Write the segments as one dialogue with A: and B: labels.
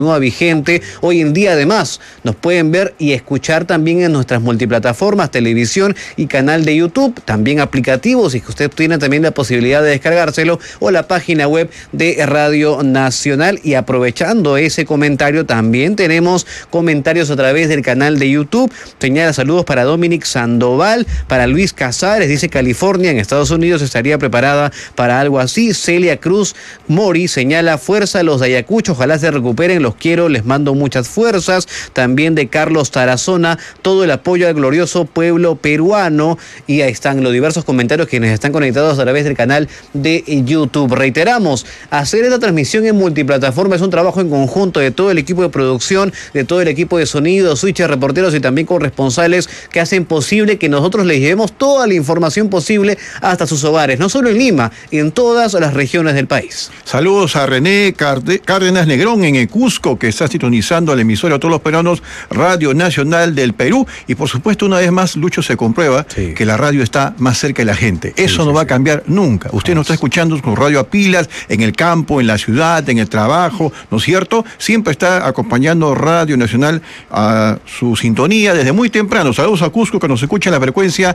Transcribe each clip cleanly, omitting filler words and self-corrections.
A: vigente. Hoy en día además nos pueden ver y escuchar también en nuestras multiplataformas, televisión y canal de YouTube, también aplicativos, y que usted tiene también la posibilidad de descargárselo, o la página web de Radio Nacional. Y aprovechando ese comentario, también tenemos comentarios a través del canal de YouTube. Señala saludos para Dominic Sandoval, para Luis Casares, dice California en Estados Unidos estaría preparada para algo así. Celia Cruz Mori señala fuerza a los de Ayacucho, ojalá se recuperen, los quiero, les mando muchas fuerzas. También de Carlos Tarazona, todo el apoyo al glorioso pueblo peruano. Y ahí están los diversos comentarios quienes están conectados a través del canal de YouTube. Reiteramos, hacer esta transmisión en multiplataforma es un trabajo en conjunto de todo el equipo de producción, de todo el equipo de sonido, switchers, reporteros y también corresponsales que hacen posible que nosotros les llevemos toda la información posible hasta sus hogares, no solo en Lima, en todas las regiones del país.
B: Saludos a René Cárdenas Negrón en el Cusco, que está sintonizando al emisora a todos los peruanos, Radio Nacional del Perú. Y por supuesto, una vez más, Lucho, se comprueba que la radio está más cerca de la gente. Eso no va a cambiar nunca. Usted nos está escuchando con radio a pilas, en el campo, en la ciudad, en el trabajo, ¿no es cierto? Siempre está acompañando Radio Nacional a su sintonía desde muy temprano. Saludos a Cusco, que nos escucha en la frecuencia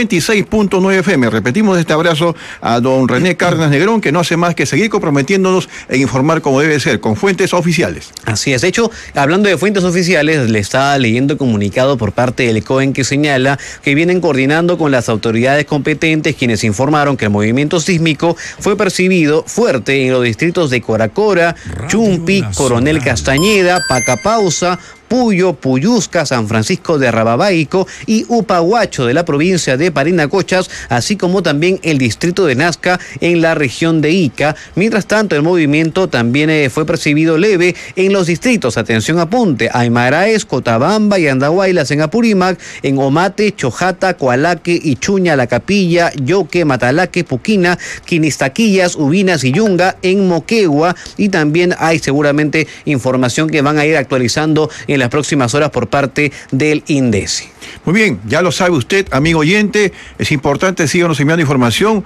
B: 96.9 FM. Repetimos este abrazo a don René Cárdenas Negrón, que no hace más que seguir comprometiéndonos en informar como debe ser, con fuentes oficiales.
A: Así es. De hecho, hablando de fuentes oficiales, le estaba leyendo comunicado por parte del COEN que señala que vienen coordinando con las autoridades competentes, quienes informaron que el movimiento sísmico fue percibido fuerte en los distritos de Coracora, Chumpi, Coronel Castañeda, Pacapausa, Puyo, Puyusca, San Francisco de Rababaico y Upahuacho de la provincia de Parinacochas, así como también el distrito de Nazca en la región de Ica. Mientras tanto, el movimiento también fue percibido leve en los distritos, atención apunte, Aymaraes, Cotabamba y Andahuaylas en Apurímac, en Omate, Chojata, Coalaque, Ichuña, La Capilla, Yoque, Matalaque, Puquina, Quinistaquillas, Ubinas y Yunga en Moquegua, y también hay seguramente información que van a ir actualizando en las próximas horas por parte del INDECI.
B: Muy bien, ya lo sabe usted, amigo oyente, es importante, síganos enviando información,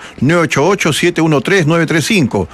B: 988-713-935,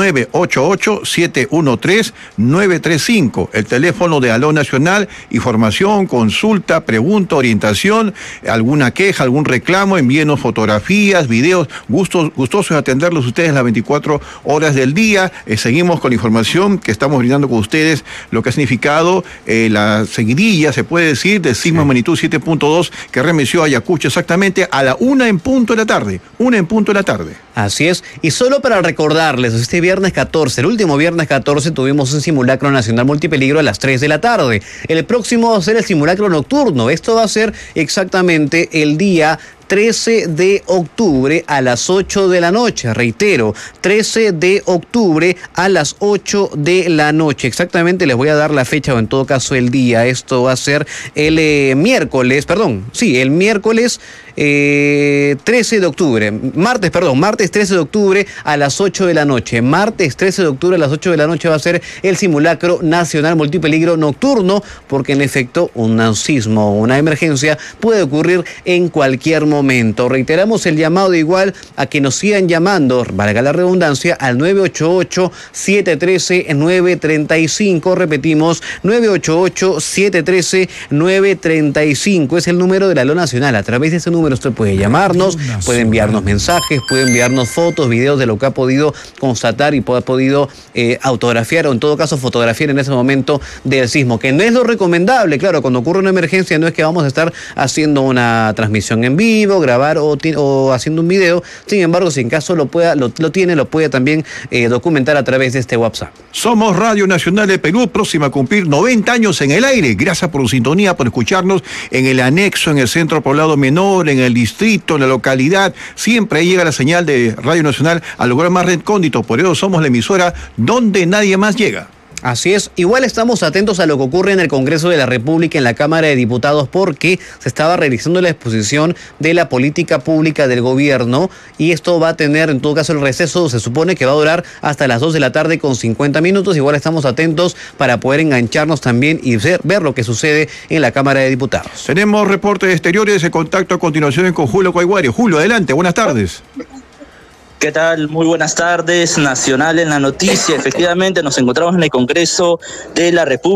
B: 988-713-935, el teléfono de Aló Nacional, información, consulta, pregunta, orientación, alguna queja, algún reclamo, envíenos fotografías, videos, gustosos de atenderlos ustedes las 24 horas del día. Seguimos con la información que estamos brindando con ustedes, lo que ha significado la seguidilla, se puede decir, de sismo magnitud 7.2 que remeció a Ayacucho exactamente a la 1 en punto de la tarde. 1 en punto de la tarde.
A: Así es. Y solo para recordarles, este viernes 14, el último viernes 14, tuvimos un simulacro nacional multipeligro a las 3 de la tarde. El próximo va a ser el simulacro nocturno. Esto va a ser exactamente el día 13 de octubre a las 8 de la noche, reitero, 13 de octubre a las 8 de la noche. Exactamente les voy a dar la fecha o en todo caso el día. Esto va a ser el miércoles 13 de octubre, martes 13 de octubre a las 8 de la noche. Martes 13 de octubre a las 8 de la noche va a ser el simulacro nacional multipeligro nocturno, porque en efecto un sismo o una emergencia puede ocurrir en cualquier momento. Reiteramos el llamado igual a que nos sigan llamando, valga la redundancia, al 988-713-935. Repetimos, 988-713-935 es el número de la Aló Nacional. A través de ese número usted puede llamarnos, puede enviarnos mensajes, puede enviarnos fotos, videos de lo que ha podido constatar y ha podido autografiar o en todo caso fotografiar en ese momento del sismo, que no es lo recomendable. Claro, cuando ocurre una emergencia no es que vamos a estar haciendo una transmisión en vivo, grabar o haciendo un video. Sin embargo, si en caso lo puede también documentar a través de este WhatsApp.
B: Somos Radio Nacional de Perú, próxima a cumplir 90 años en el aire. Gracias por su sintonía, por escucharnos en el anexo, en el centro poblado menor, en el distrito, en la localidad. Siempre ahí llega la señal de Radio Nacional al lugar más recóndito. Por eso somos la emisora donde nadie más llega.
A: Así es. Igual estamos atentos a lo que ocurre en el Congreso de la República, en la Cámara de Diputados, porque se estaba realizando la exposición de la política pública del gobierno y esto va a tener, en todo caso, el receso se supone que va a durar hasta las 2 de la tarde con 50 minutos. Igual estamos atentos para poder engancharnos también y ver lo que sucede en la Cámara de Diputados.
B: Tenemos reportes exteriores de contacto a continuación con Julio Coiguario. Julio, adelante, buenas tardes.
C: ¿Qué tal? Muy buenas tardes. Nacional en la noticia. Efectivamente, nos encontramos en el Congreso de la República.